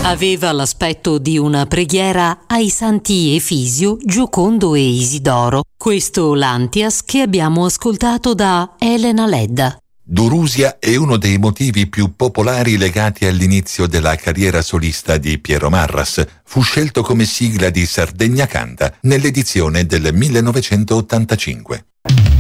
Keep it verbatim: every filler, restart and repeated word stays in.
Aveva l'aspetto di una preghiera ai santi Efisio, Giocondo e Isidoro. Questo l'Antias che abbiamo ascoltato da Elena Ledda. Durusia è uno dei motivi più popolari legati all'inizio della carriera solista di Piero Marras. Fu scelto come sigla di Sardegna Canta nell'edizione del millenovecentottantacinque.